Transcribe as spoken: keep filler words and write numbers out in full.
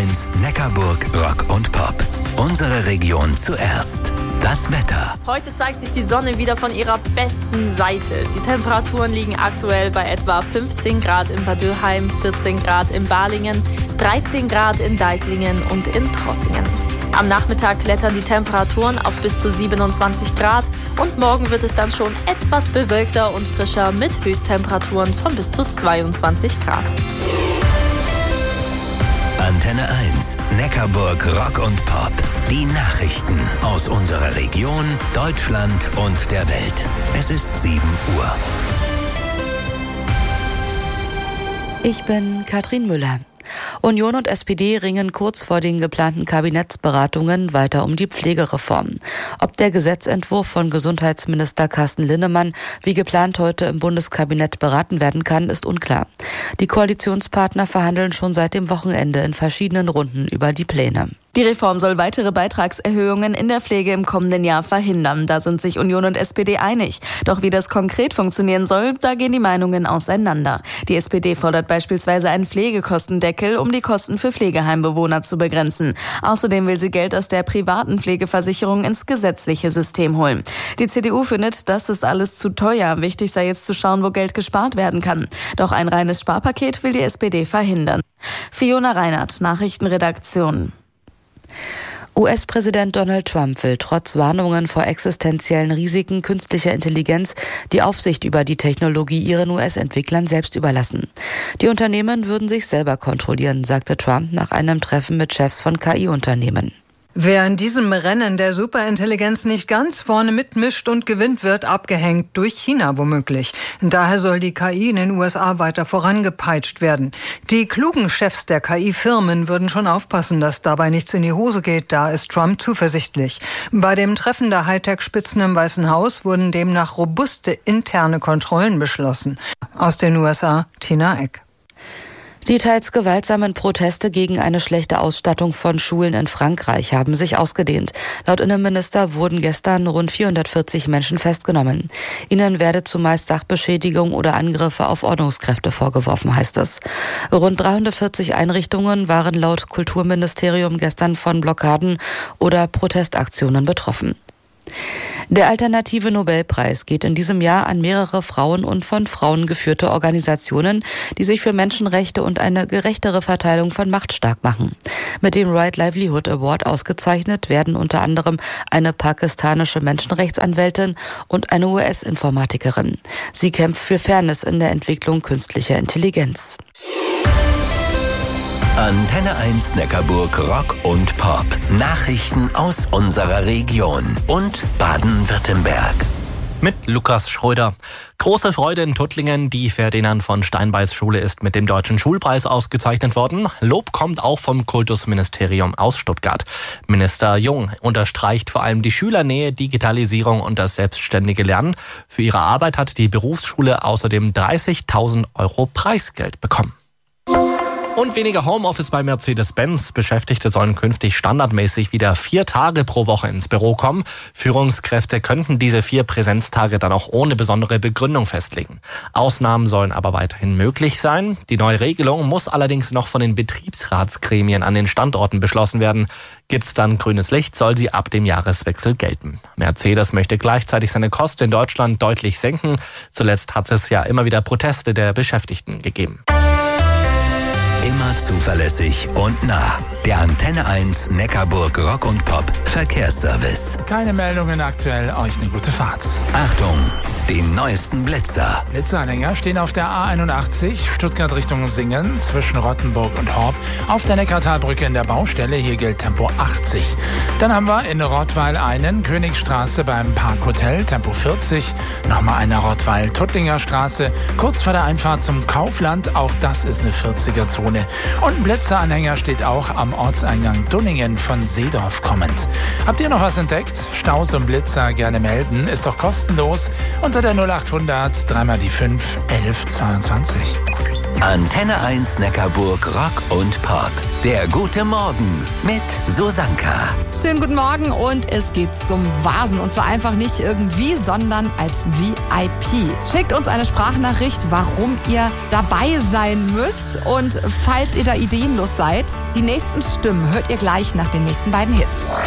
eins Neckarburg Rock und Pop. Unsere Region zuerst. Das Wetter. Heute zeigt sich die Sonne wieder von ihrer besten Seite. Die Temperaturen liegen aktuell bei etwa fünfzehn Grad in Bad Dürkheim, vierzehn Grad in Balingen, dreizehn Grad in Deislingen und in Trossingen. Am Nachmittag klettern die Temperaturen auf bis zu siebenundzwanzig Grad und morgen wird es dann schon etwas bewölkter und frischer mit Höchsttemperaturen von bis zu zweiundzwanzig Grad. Antenne eins, Neckarburg Rock und Pop. Die Nachrichten aus unserer Region, Deutschland und der Welt. Es ist sieben Uhr. Ich bin Katrin Müller. Union und S P D ringen kurz vor den geplanten Kabinettsberatungen weiter um die Pflegereform. Ob der Gesetzentwurf von Gesundheitsminister Carsten Linnemann wie geplant heute im Bundeskabinett beraten werden kann, ist unklar. Die Koalitionspartner verhandeln schon seit dem Wochenende in verschiedenen Runden über die Pläne. Die Reform soll weitere Beitragserhöhungen in der Pflege im kommenden Jahr verhindern. Da sind sich Union und S P D einig. Doch wie das konkret funktionieren soll, da gehen die Meinungen auseinander. Die S P D fordert beispielsweise einen Pflegekostendeckel, um die Kosten für Pflegeheimbewohner zu begrenzen. Außerdem will sie Geld aus der privaten Pflegeversicherung ins gesetzliche System holen. Die C D U findet, das ist alles zu teuer. Wichtig sei jetzt zu schauen, wo Geld gespart werden kann. Doch ein reines Sparpaket will die S P D verhindern. Fiona Reinhardt, Nachrichtenredaktion. U S-Präsident Donald Trump will trotz Warnungen vor existenziellen Risiken künstlicher Intelligenz die Aufsicht über die Technologie ihren U S-Entwicklern selbst überlassen. Die Unternehmen würden sich selber kontrollieren, sagte Trump nach einem Treffen mit Chefs von K I-Unternehmen. Wer in diesem Rennen der Superintelligenz nicht ganz vorne mitmischt und gewinnt, wird abgehängt, durch China womöglich. Daher soll die K I in den U S A weiter vorangepeitscht werden. Die klugen Chefs der K I-Firmen würden schon aufpassen, dass dabei nichts in die Hose geht, da ist Trump zuversichtlich. Bei dem Treffen der Hightech-Spitzen im Weißen Haus wurden demnach robuste interne Kontrollen beschlossen. Aus den U S A, Tina Eck. Die teils gewaltsamen Proteste gegen eine schlechte Ausstattung von Schulen in Frankreich haben sich ausgedehnt. Laut Innenminister wurden gestern rund vierhundertvierzig Menschen festgenommen. Ihnen werde zumeist Sachbeschädigung oder Angriffe auf Ordnungskräfte vorgeworfen, heißt es. Rund dreihundertvierzig Einrichtungen waren laut Kulturministerium gestern von Blockaden oder Protestaktionen betroffen. Der alternative Nobelpreis geht in diesem Jahr an mehrere Frauen und von Frauen geführte Organisationen, die sich für Menschenrechte und eine gerechtere Verteilung von Macht stark machen. Mit dem Right Livelihood Award ausgezeichnet werden unter anderem eine pakistanische Menschenrechtsanwältin und eine U S-Informatikerin. Sie kämpft für Fairness in der Entwicklung künstlicher Intelligenz. Antenne eins Neckarburg Rock und Pop. Nachrichten aus unserer Region und Baden-Württemberg. Mit Lukas Schröder. Große Freude in Tuttlingen. Die Ferdinand von Steinbeis Schule ist mit dem Deutschen Schulpreis ausgezeichnet worden. Lob kommt auch vom Kultusministerium aus Stuttgart. Minister Jung unterstreicht vor allem die Schülernähe, Digitalisierung und das selbstständige Lernen. Für ihre Arbeit hat die Berufsschule außerdem dreißigtausend Euro Preisgeld bekommen. Und weniger Homeoffice bei Mercedes-Benz. Beschäftigte sollen künftig standardmäßig wieder vier Tage pro Woche ins Büro kommen. Führungskräfte könnten diese vier Präsenztage dann auch ohne besondere Begründung festlegen. Ausnahmen sollen aber weiterhin möglich sein. Die neue Regelung muss allerdings noch von den Betriebsratsgremien an den Standorten beschlossen werden. Gibt's dann grünes Licht, soll sie ab dem Jahreswechsel gelten. Mercedes möchte gleichzeitig seine Kosten in Deutschland deutlich senken. Zuletzt hat es ja immer wieder Proteste der Beschäftigten gegeben. Immer zuverlässig und nah. Der Antenne eins Neckarburg Rock und Pop Verkehrsservice. Keine Meldungen aktuell, euch eine gute Fahrt. Achtung, die neuesten Blitzer. Blitzeranhänger stehen auf der A einundachtzig, Stuttgart Richtung Singen, zwischen Rottenburg und Horb. Auf der Neckartalbrücke in der Baustelle, hier gilt Tempo achtzig. Dann haben wir in Rottweil einen, Königstraße beim Parkhotel, Tempo vierzig. Nochmal eine Rottweil-Tuttlinger Straße, kurz vor der Einfahrt zum Kaufland, auch das ist eine vierziger-Zone. Und ein Blitzeranhänger steht auch am Ortseingang Dunningen von Seedorf kommend. Habt ihr noch was entdeckt? Staus und Blitzer gerne melden, ist doch kostenlos unter der null achthundert, dreimal die fünf, elf zweiundzwanzig. Antenne eins Neckarburg Rock und Pop. Der gute Morgen mit Susanka. Schönen guten Morgen und es geht zum Vasen. Und zwar einfach nicht irgendwie, sondern als V I P. Schickt uns eine Sprachnachricht, warum ihr dabei sein müsst. Und falls ihr da ideenlos seid, die nächsten Stimmen hört ihr gleich nach den nächsten beiden Hits.